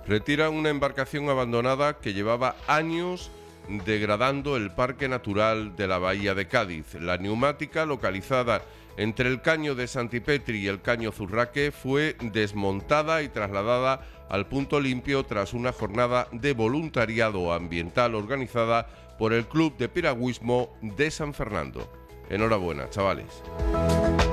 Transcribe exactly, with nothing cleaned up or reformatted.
Retiran una embarcación abandonada que llevaba años degradando el Parque Natural de la Bahía de Cádiz. La neumática, localizada entre el caño de Santipetri y el caño Zurraque, fue desmontada y trasladada al punto limpio tras una jornada de voluntariado ambiental organizada por el Club de Piragüismo de San Fernando. Enhorabuena, chavales.